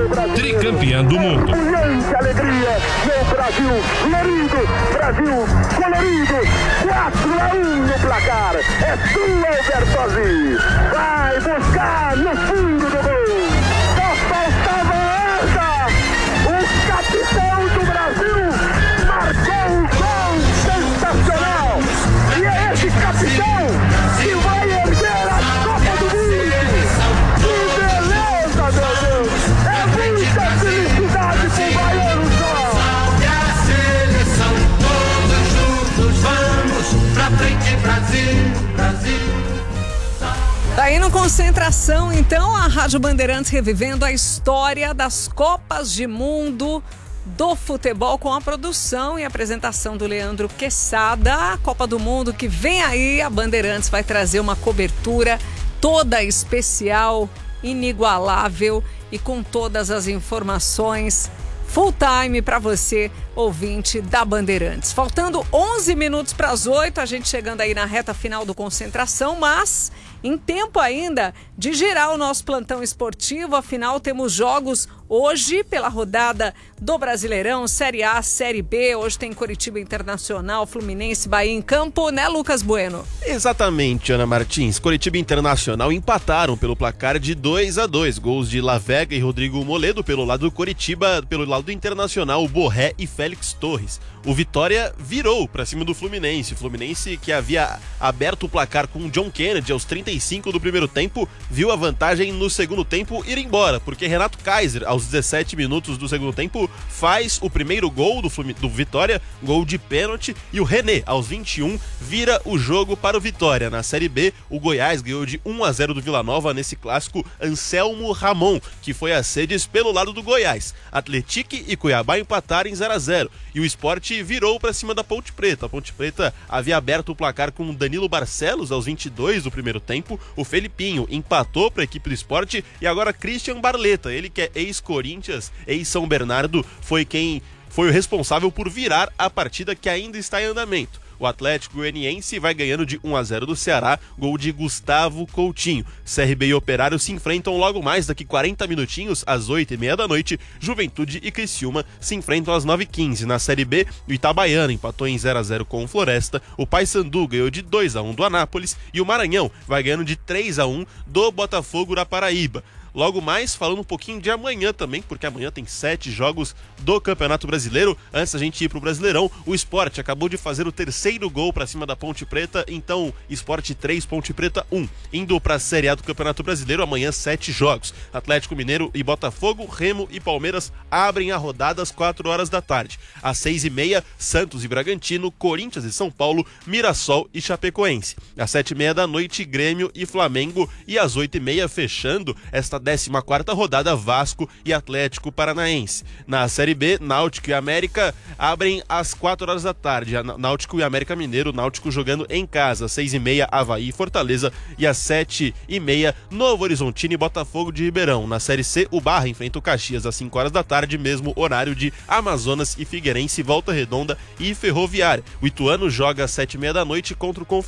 tricampeã do mundo. Brilhante alegria, meu Brasil florido, Brasil colorido, 4-1 no placar. É sua, Bertozzi. Vai buscar no fundo do gol. Só faltava essa. O capitão do Brasil marcou um gol sensacional. E é esse capitão que vai erguer a Copa do Mundo. Que beleza, meu Deus. É muita felicidade pro baiano só. Salve a seleção, todos juntos vamos pra frente, Brasil, Brasil. Tá indo concentração, então, a Rádio Bandeirantes revivendo a história das Copas de Mundo do futebol com a produção e apresentação do Leandro Quesada. A Copa do Mundo que vem aí, a Bandeirantes vai trazer uma cobertura toda especial, inigualável e com todas as informações full time para você, ouvinte da Bandeirantes. Faltando 11 minutos para as 8, a gente chegando aí na reta final do Concentração, mas em tempo ainda de girar o nosso plantão esportivo. Afinal, temos jogos hoje pela rodada do Brasileirão, Série A, Série B. Hoje tem Coritiba Internacional, Fluminense, Bahia em campo, né, Lucas Bueno? Exatamente, Ana Martins. Coritiba e Internacional empataram pelo placar de 2-2. Gols de Lavega e Rodrigo Moledo pelo lado do Coritiba, pelo lado do Internacional, Borré e Félix Torres. O Vitória virou para cima do Fluminense. O Fluminense, que havia aberto o placar com o John Kennedy aos 35 do primeiro tempo, viu a vantagem no segundo tempo ir embora, porque Renato Kaiser, aos 17 minutos do segundo tempo, faz o primeiro gol do Vitória, gol de pênalti, e o René, aos 21, vira o jogo para o Vitória. Na Série B, o Goiás ganhou de 1-0 do Vila Nova nesse clássico. Anselmo Ramon, que foi a sedes pelo lado do Goiás. Atlético e Cuiabá empataram em 0-0, e o Sport virou para cima da Ponte Preta. A Ponte Preta havia aberto o placar com o Danilo Barcelos aos 22 do primeiro tempo. O Felipinho empatou para a equipe do Sport, e agora Christian Barleta, ele que é ex-Corinthians, ex-São Bernardo, foi o responsável por virar a partida que ainda está em andamento. O Atlético Goianiense vai ganhando de 1-0 do Ceará, gol de Gustavo Coutinho. CRB e Operário se enfrentam logo mais daqui 40 minutinhos, às 8h30 da noite. Juventude e Criciúma se enfrentam às 9h15. Na Série B, o Itabaiana empatou em 0-0 com o Floresta. O Paysandu ganhou de 2-1 do Anápolis. E o Maranhão vai ganhando de 3-1 do Botafogo da Paraíba. Logo mais, falando um pouquinho de amanhã também, porque amanhã tem 7 jogos do Campeonato Brasileiro. Antes da gente ir pro Brasileirão, o Sport acabou de fazer o terceiro gol para cima da Ponte Preta. Então, Sport 3, Ponte Preta 1. Indo para a Série A do Campeonato Brasileiro, amanhã 7 jogos. Atlético Mineiro e Botafogo, Remo e Palmeiras abrem a rodada às 4 horas da tarde. Às 6h30, Santos e Bragantino, Corinthians e São Paulo, Mirassol e Chapecoense. Às 7h30 da noite, Grêmio e Flamengo. E às 8h30, fechando esta 14ª rodada, Vasco e Atlético Paranaense. Na Série B, Náutico e América abrem às 4 horas da tarde. Náutico e América Mineiro, Náutico jogando em casa. Às 6h30, Avaí e Fortaleza. E às 7h30, Novo Horizontino e Botafogo de Ribeirão. Na Série C, o Barra enfrenta o Caxias às 5 horas da tarde, mesmo horário de Amazonas e Figueirense, Volta Redonda e Ferroviária. O Ituano joga às 7h30 da noite contra o